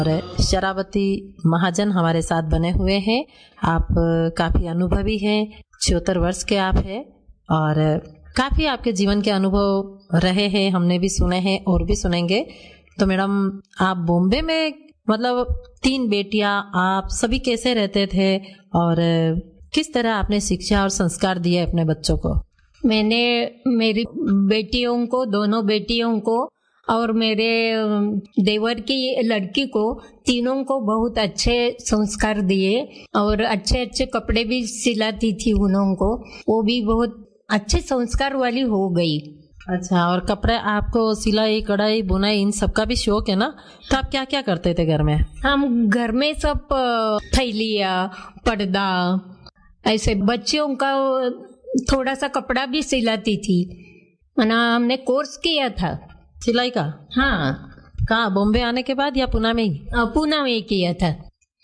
और शरावती महाजन हमारे साथ बने हुए हैं। आप काफ़ी अनुभवी हैं, 74 वर्ष के आप हैं और काफ़ी आपके जीवन के अनुभव रहे हैं, हमने भी सुने हैं और भी सुनेंगे। तो मैडम, आप बॉम्बे में मतलब 3 बेटियां, आप सभी कैसे रहते थे और किस तरह आपने शिक्षा और संस्कार दिए अपने बच्चों को? मैंने मेरी बेटियों को, दोनों बेटियों को और मेरे देवर की लड़की को, तीनों को बहुत अच्छे संस्कार दिए और अच्छे अच्छे कपड़े भी सिलाती थी उन्हों को। वो भी बहुत अच्छे संस्कार वाली हो गई। अच्छा, और कपड़े आपको सिलाई, कढ़ाई, बुनाई इन सब का भी शौक है ना? तो आप क्या क्या करते थे घर में? हम घर में सब थैलिया, पर्दा, ऐसे बच्चियों का थोड़ा सा कपड़ा भी सिलाती थी। मना हमने कोर्स किया था सिलाई का। हाँ। कहाँ, बॉम्बे आने के बाद या पुणे में ही? पुणे में किया था।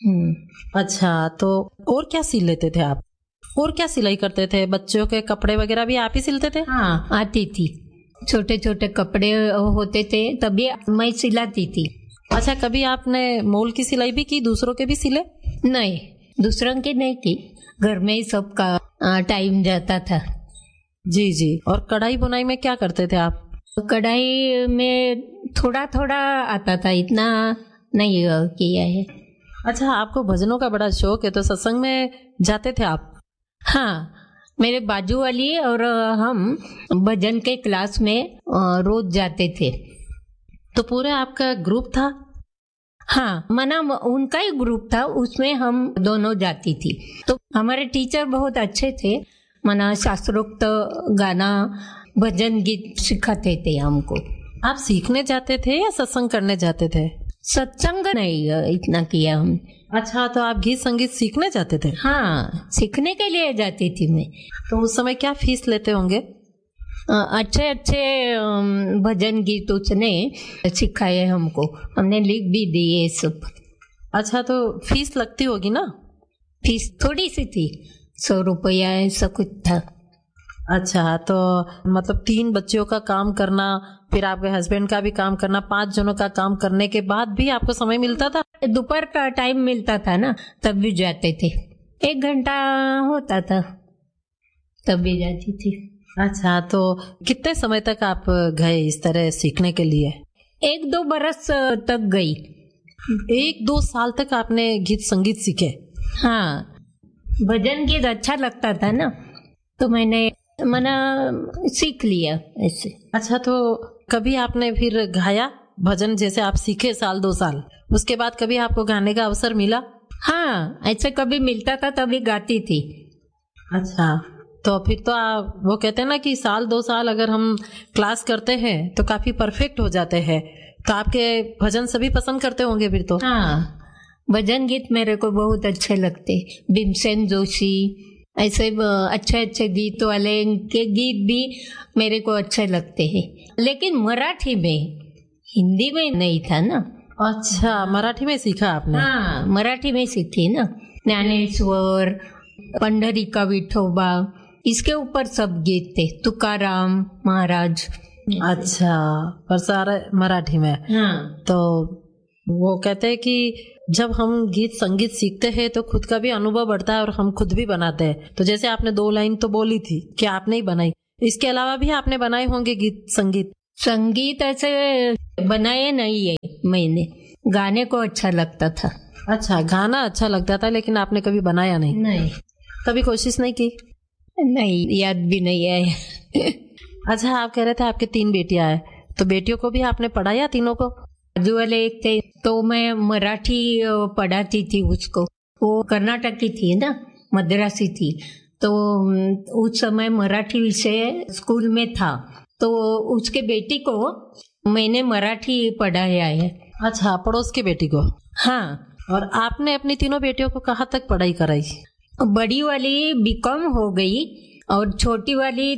अच्छा, तो और क्या सिल लेते थे आप? और क्या सिलाई करते थे? बच्चों के कपड़े वगैरह भी आप ही सिलते थे? हाँ, आती थी। छोटे छोटे कपड़े होते थे तभी मैं सिलाती थी। अच्छा, कभी आपने मोल की सिलाई भी की, दूसरों के भी सिले? नहीं, दूसरों के नहीं की, घर में ही सबका टाइम जाता था। जी जी। और कढ़ाई बुनाई में क्या करते थे आप? कढ़ाई में थोड़ा थोड़ा आता था, इतना नहीं किया है। अच्छा, आपको भजनों का बड़ा शौक है, तो सत्संग में जाते थे आप? हाँ, मेरे बाजू वाली और हम भजन के क्लास में रोज जाते थे। तो पूरे आपका ग्रुप था? हाँ, मना उनका ही ग्रुप था, उसमें हम दोनों जाती थी। तो हमारे टीचर बहुत अच्छे थे, मना शास्त्रोक्त गाना, भजन गीत सिखाते थे हमको। आप सीखने जाते थे या सत्संग करने जाते थे? सत्संग नहीं इतना किया हम। अच्छा, तो आप गीत संगीत सीखने जाते थे? हाँ, सीखने के लिए जाती थी मैं। तो उस समय क्या फीस लेते होंगे? अच्छे अच्छे भजन गीत उसने सिखाए हमको, हमने लिख भी दिए सब। अच्छा, तो फीस लगती होगी ना? फीस थोड़ी सी थी, 100 रुपया ऐसा कुछ था। अच्छा, तो मतलब 3 बच्चों का काम करना, फिर आपके हस्बैंड का भी काम करना, 5 जनों का काम करने के बाद भी आपको समय मिलता था? दोपहर का टाइम मिलता था ना, तब भी जाते थे। 1 घंटा होता था, तब भी जाती थी। अच्छा, तो कितने समय तक आप गए इस तरह सीखने के लिए? 1-2 बरस तक गई। 1-2 साल तक आपने गीत संगीत सीखे? हाँ, भजन गीत अच्छा लगता था ना, तो मैंने सीख लिया ऐसे। अच्छा, तो कभी आपने फिर गाया भजन? जैसे आप सीखे 1-2 साल, उसके बाद कभी आपको गाने का अवसर मिला? हाँ, ऐसे कभी मिलता था तभी गाती थी। अच्छा, तो फिर तो आप, वो कहते हैं ना कि 1-2 साल अगर हम क्लास करते हैं तो काफी परफेक्ट हो जाते हैं। तो आपके भजन सभी पसंद करते होंगे फिर तो? हाँ, भजन गीत मेरे को बहुत अच्छे लगते। भीमसेन जोशी, ऐसे अच्छे अच्छे गीत वाले के गीत भी मेरे को अच्छे लगते हैं, लेकिन मराठी में, हिंदी में नहीं था ना। अच्छा, मराठी में सीखा आपने? हाँ, मराठी में सीखी ना। ज्ञानेश्वर, पंढरीका विठोबा, इसके ऊपर सब गीत थे, तुकाराम महाराज। अच्छा, पर सारा मराठी में। हाँ। तो वो कहते हैं कि जब हम गीत संगीत सीखते हैं तो खुद का भी अनुभव बढ़ता है और हम खुद भी बनाते हैं। तो जैसे आपने 2 लाइन तो बोली थी कि आपने ही बनाई, इसके अलावा भी आपने बनाए होंगे गीत संगीत? संगीत ऐसे बनाए नहीं है मैंने, गाने को अच्छा लगता था। अच्छा, गाना अच्छा लगता था, लेकिन आपने कभी बनाया नहीं? नहीं। कभी कोशिश नहीं की? नहीं, याद भी नहीं आया। अच्छा, आप कह रहे थे आपके 3 बेटियां हैं, तो बेटियों को भी आपने पढ़ाया तीनों को? बाजू वाले एक थे तो मैं मराठी पढ़ाती थी उसको, वो कर्नाटकी थी ना, मद्रासी थी, तो उस समय मराठी विषय स्कूल में था, तो उसके बेटी को मैंने मराठी पढ़ाया है। अच्छा, पड़ोस की बेटी को? हाँ। और आपने अपनी तीनों बेटियों को कहाँ तक पढ़ाई कराई? बड़ी वाली बीकॉम हो गई और छोटी वाली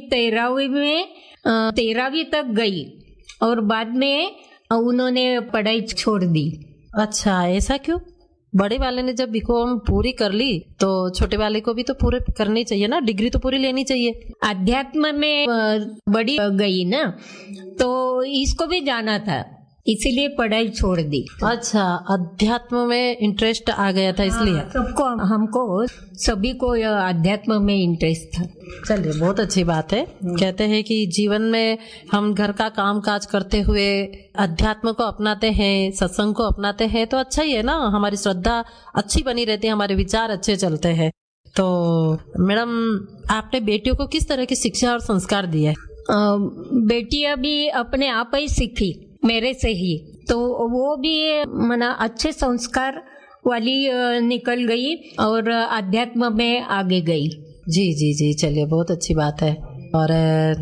13वीं तक गई और बाद में उन्होंने पढ़ाई छोड़ दी। अच्छा, ऐसा क्यों? बड़े वाले ने जब बीकॉम पूरी कर ली तो छोटे वाले को भी तो पूरे करनी चाहिए ना, डिग्री तो पूरी लेनी चाहिए। अध्यात्म में बड़ी गई ना, तो इसको भी जाना था, इसीलिए पढ़ाई छोड़ दी। अच्छा, अध्यात्म में इंटरेस्ट आ गया था इसलिए? सबको, हमको सभी को अध्यात्म में इंटरेस्ट था। चलिए, बहुत अच्छी बात है। कहते हैं कि जीवन में हम घर का काम काज करते हुए अध्यात्म को अपनाते हैं, सत्संग को अपनाते हैं तो अच्छा ही है ना, हमारी श्रद्धा अच्छी बनी रहती है, हमारे विचार अच्छे चलते हैं। तो मैडम, आपने बेटियों को किस तरह की शिक्षा और संस्कार दिए? बेटियां भी अपने आप ही सीखी मेरे से ही, तो वो भी मना अच्छे संस्कार वाली निकल गई और अध्यात्म में आगे गई। जी जी जी, चलिए, बहुत अच्छी बात है। और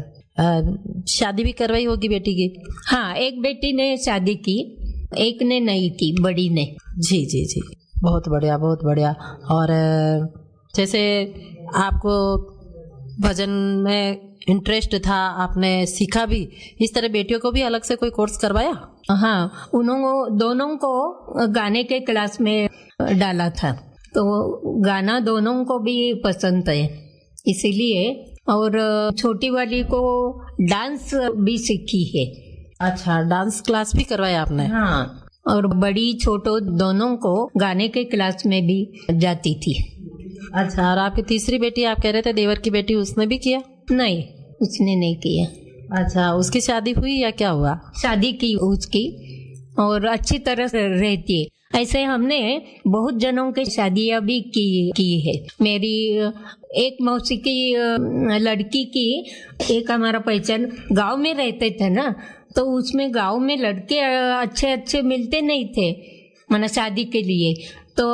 शादी भी करवाई होगी बेटी की? हाँ, एक बेटी ने शादी की, एक ने नहीं की, बड़ी ने। जी जी जी, बहुत बढ़िया, बहुत बढ़िया। और जैसे आपको भजन में इंटरेस्ट था, आपने सीखा भी, इस तरह बेटियों को भी अलग से कोई कोर्स करवाया? हाँ, दोनों को गाने के क्लास में डाला था, तो गाना दोनों को भी पसंद है इसीलिए। और छोटी वाली को डांस भी सीखी है। अच्छा, डांस क्लास भी करवाया आपने? हाँ, और बड़ी छोटो दोनों को गाने के क्लास में भी जाती थी। अच्छा, और आपकी तीसरी बेटी, आप कह रहे थे देवर की बेटी, उसने भी किया? नहीं, उसने नहीं किया। अच्छा, उसकी शादी हुई या क्या हुआ? शादी की उसकी, और अच्छी तरह से रहती है। ऐसे हमने बहुत जनों की शादियां भी की है। मेरी एक मौसी की लड़की की, एक हमारा पहचान गांव में रहते थे ना, तो उसमें गांव में लड़के अच्छे अच्छे मिलते नहीं थे माना शादी के लिए, तो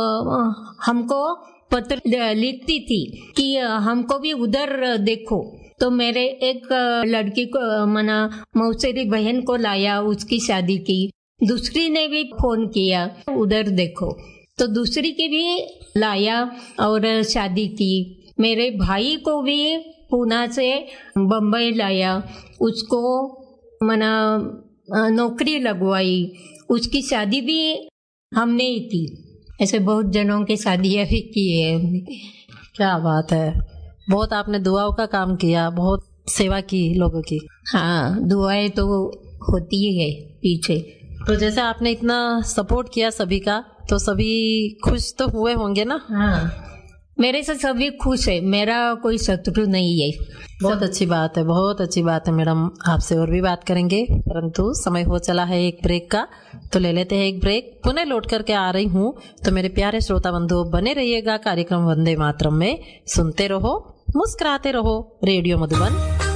हमको पत्र लिखती थी कि हमको भी उधर देखो। तो मेरे एक लड़की को मना मौसेरी बहन को लाया, उसकी शादी की। दूसरी ने भी फोन किया उधर देखो, तो दूसरी की भी लाया और शादी की। मेरे भाई को भी पूना से बम्बई लाया, उसको मना नौकरी लगवाई, उसकी शादी भी हमने ही की। ऐसे बहुत जनों की शादियां भी की है। क्या बात है, बहुत आपने दुआओं का काम किया, बहुत सेवा की लोगों की। हाँ, दुआएं तो होती ही है पीछे। तो जैसे आपने इतना सपोर्ट किया सभी का, तो सभी खुश तो हुए होंगे ना? हाँ, मेरे से सभी खुश है, मेरा कोई शत्रु नहीं है। बहुत अच्छी बात है, बहुत अच्छी बात है मैडम। आपसे और भी बात करेंगे, परंतु समय हो चला है एक ब्रेक का, तो ले लेते हैं एक ब्रेक। पुनः लौट करके आ रही हूँ, तो मेरे प्यारे श्रोता बंधु बने रहिएगा कार्यक्रम वंदे मातरम में। सुनते रहो, मुस्कुराते रहो, रेडियो मधुबन